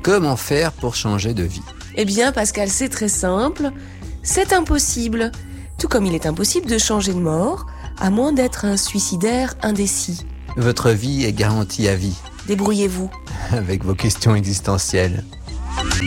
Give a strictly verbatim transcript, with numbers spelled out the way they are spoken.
comment faire pour changer de vie? Eh bien, Pascal, c'est très simple. C'est impossible. Tout comme il est impossible de changer de mort, à moins d'être un suicidaire indécis. Votre vie est garantie à vie. Débrouillez-vous. Avec vos questions existentielles.